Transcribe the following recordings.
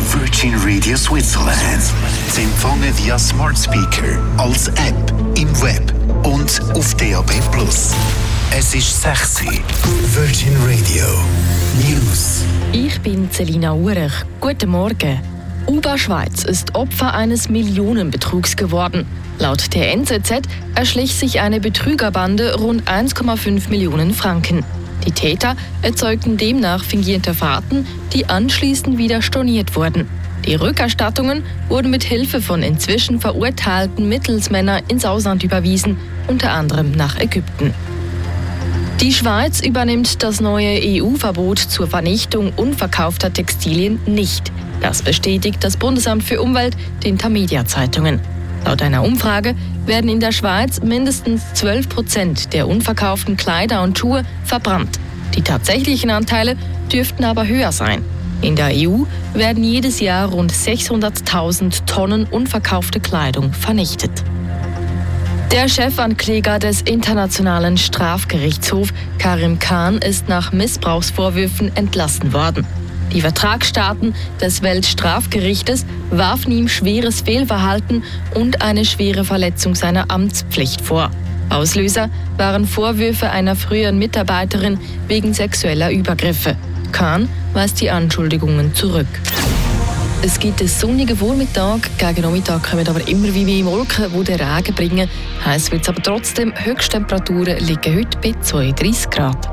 Virgin Radio Switzerland. Zu empfangen via Smart Speaker, als App, im Web und auf DAB+. Es ist 6 Uhr. Virgin Radio News. Ich bin Selina Urech. Guten Morgen. UBA Schweiz ist Opfer eines Millionenbetrugs geworden. Laut der NZZ erschlich sich eine Betrügerbande rund 1,5 Millionen Franken. Die Täter erzeugten demnach fingierte Fahrten, die anschließend wieder storniert wurden. Die Rückerstattungen wurden mit Hilfe von inzwischen verurteilten Mittelsmännern ins Ausland überwiesen, unter anderem nach Ägypten. Die Schweiz übernimmt das neue EU-Verbot zur Vernichtung unverkaufter Textilien nicht. Das bestätigt das Bundesamt für Umwelt den Tamedia-Zeitungen. Laut einer Umfrage werden in der Schweiz mindestens 12% der unverkauften Kleider und Schuhe verbrannt. Die tatsächlichen Anteile dürften aber höher sein. In der EU werden jedes Jahr rund 600.000 Tonnen unverkaufte Kleidung vernichtet. Der Chefankläger des Internationalen Strafgerichtshofs, Karim Khan, ist nach Missbrauchsvorwürfen entlassen worden. Die Vertragsstaaten des Weltstrafgerichtes warfen ihm schweres Fehlverhalten und eine schwere Verletzung seiner Amtspflicht vor. Auslöser waren Vorwürfe einer früheren Mitarbeiterin wegen sexueller Übergriffe. Khan weist die Anschuldigungen zurück. Es gibt einen sonnigen Vormittag, gegen Nachmittag kommen aber immer wie mehr Wolken, die den Regen bringen. Heiß wird es aber trotzdem, Höchsttemperaturen liegen heute bei 32 Grad.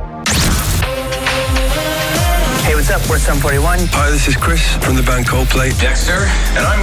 Hey, what's up? We're Sum 41. Hi, this is Chris from the band Coldplay. Dexter, and I'm